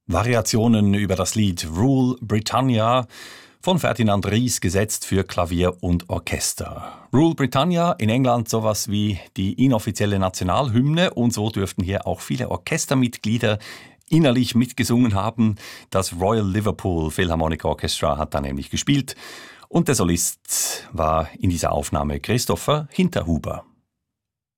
Variationen über das Lied Rule Britannia von Ferdinand Ries, gesetzt für Klavier und Orchester. Rule Britannia, in England sowas wie die inoffizielle Nationalhymne, und so dürften hier auch viele Orchestermitglieder innerlich mitgesungen haben. Das Royal Liverpool Philharmonic Orchestra hat da nämlich gespielt und der Solist war in dieser Aufnahme Christopher Hinterhuber.